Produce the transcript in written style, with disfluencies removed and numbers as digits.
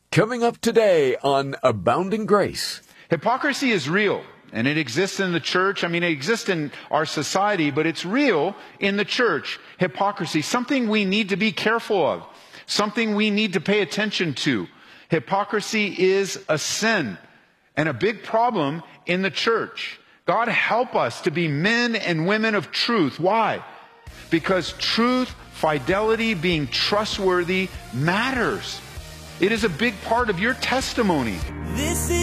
Coming up today on Abounding Grace. Hypocrisy is real, and it exists in the church. It exists in our society, but it's real in the church. Hypocrisy, something we need to be careful of, something we need to pay attention to. Hypocrisy is a sin and a big problem in the church. God help us to be men and women of truth. Why? Because truth, fidelity, being trustworthy matters. It is a big part of your testimony.